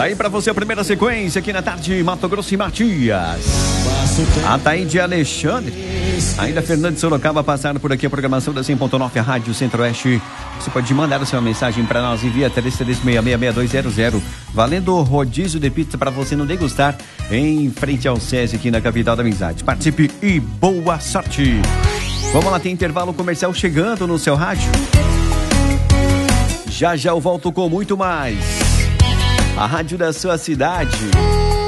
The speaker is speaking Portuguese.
Tá aí pra você a primeira sequência aqui na tarde, Mato Grosso e Matias. Ataíde Alexandre, ainda Fernando de Sorocaba passaram por aqui a programação da 100.9, a Rádio Centro-Oeste. Você pode mandar a sua mensagem para nós, envia 33666200, valendo rodízio de pizza para você não degustar em frente ao SESI aqui na capital da amizade. Participe e boa sorte. Vamos lá, tem intervalo comercial chegando no seu rádio. Já já eu volto com muito mais. A rádio da sua cidade.